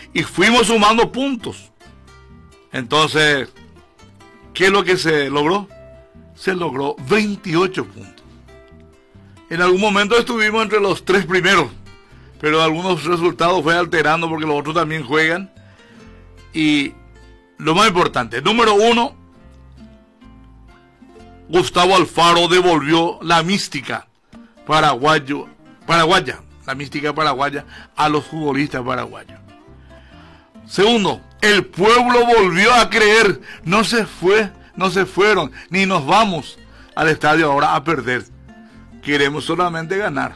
y fuimos sumando puntos. Entonces, ¿qué es lo que se logró? Se logró 28 puntos. En algún momento estuvimos entre los 3 primeros, pero algunos resultados fue alterando porque los otros también juegan. Y lo más importante, número 1, Gustavo Alfaro devolvió la mística paraguaya, la mística paraguaya a los futbolistas paraguayos. Segundo, el pueblo volvió a creer, no se fueron, ni nos vamos al estadio ahora a perder. Queremos solamente ganar.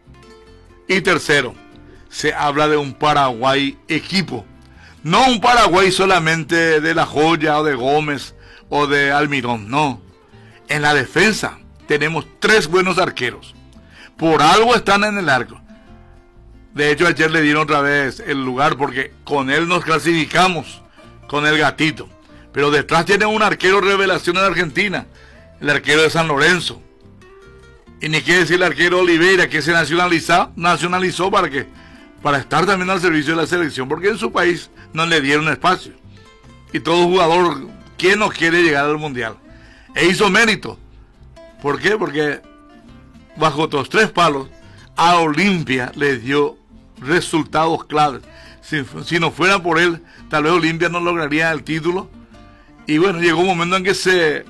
Y tercero, se habla de un Paraguay equipo. No un Paraguay solamente de La Joya o de Gómez o de Almirón, no. En la defensa tenemos 3 buenos arqueros. Por algo están en el arco. De hecho, ayer le dieron otra vez el lugar porque con él nos clasificamos, con el Gatito. Pero detrás tiene un arquero revelación en Argentina, el arquero de San Lorenzo. Y ni qué decir el arquero Oliveira, que se nacionalizó para estar también al servicio de la selección, porque en su país no le dieron espacio. Y todo jugador, ¿quién no quiere llegar al Mundial? E hizo mérito. ¿Por qué? Porque bajo otros 3 palos, a Olimpia le dio resultados claves. Si no fuera por él, tal vez Olimpia no lograría el título. Y bueno, llegó un momento en que se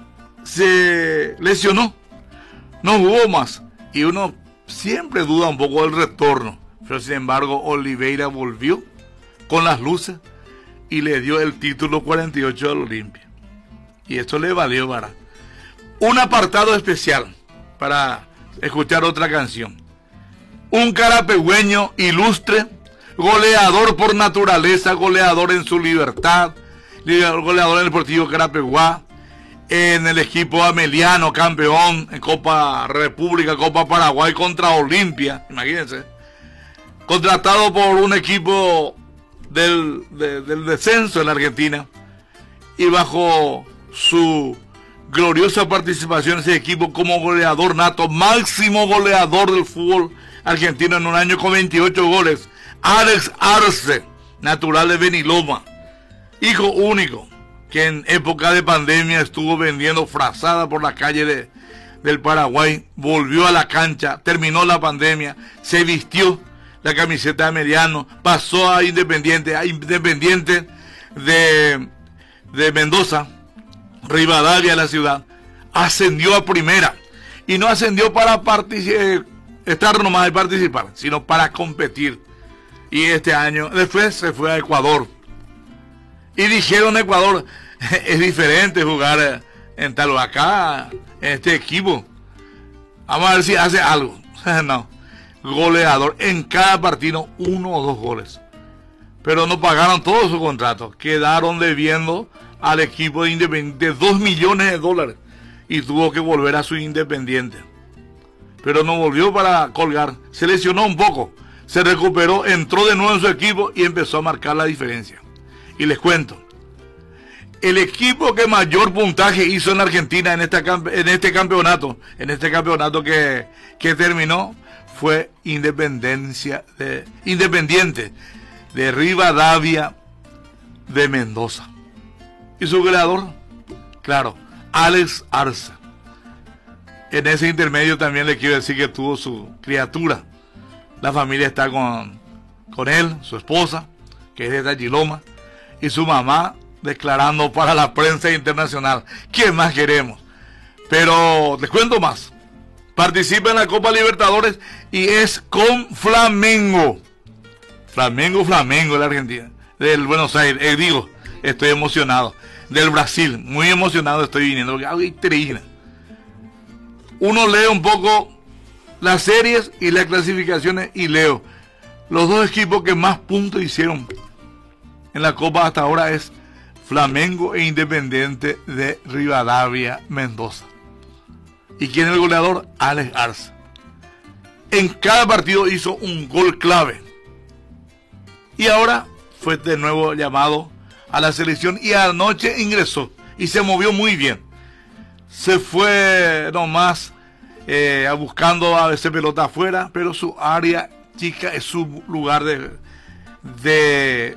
lesionó. No jugó más. Y uno siempre duda un poco del retorno. Pero sin embargo, Oliveira volvió con las luces y le dio el título 48 al Olimpia. Y esto le valió para un apartado especial para escuchar otra canción. Un carapegüeño ilustre, goleador por naturaleza, goleador en su libertad, goleador en el Deportivo Carapeguá, en el equipo Ameliano, campeón en Copa República, Copa Paraguay contra Olimpia, imagínense, contratado por un equipo del descenso en la Argentina, y bajo su gloriosa participación en ese equipo como goleador nato, máximo goleador del fútbol argentino en un año con 28 goles, Alex Arce, natural de Beniloma, hijo único, que en época de pandemia estuvo vendiendo frazada por la calle del Paraguay, volvió a la cancha, terminó la pandemia, se vistió la camiseta de Mediano, pasó a Independiente de Mendoza, Rivadavia, la ciudad, ascendió a primera, y no ascendió para estar nomás y participar, sino para competir. Y este año, después se fue a Ecuador. Y dijeron Ecuador, es diferente jugar en tal o acá, en este equipo. Vamos a ver si hace algo. No, goleador, en cada partido 1 o 2 goles. Pero no pagaron todo su contrato, quedaron debiendo al equipo de Independiente $2 millones y tuvo que volver a su Independiente. Pero no volvió para colgar, se lesionó un poco, se recuperó, entró de nuevo en su equipo y empezó a marcar la diferencia. Y les cuento, el equipo que mayor puntaje hizo en Argentina en este campeonato que terminó, fue Independiente de Rivadavia de Mendoza. Y su goleador, claro, Alex Arce. En ese intermedio también le quiero decir que tuvo su criatura. La familia está con él, su esposa, que es de Tagiloma, y su mamá declarando para la prensa internacional. ¿Qué más queremos? Pero les cuento más. Participa en la Copa Libertadores y es con Flamengo. Flamengo de la Argentina, del Buenos Aires. Estoy emocionado. Del Brasil, muy emocionado estoy viniendo, porque algo increíble. Uno lee un poco las series y las clasificaciones y leo. Los 2 equipos que más puntos hicieron en la Copa hasta ahora es Flamengo e Independiente de Rivadavia, Mendoza. ¿Y quién es el goleador? Alex Arce. En cada partido hizo un gol clave. Y ahora fue de nuevo llamado a la selección y anoche ingresó y se movió muy bien. Se fue nomás buscando a veces pelota afuera, pero su área chica es su lugar de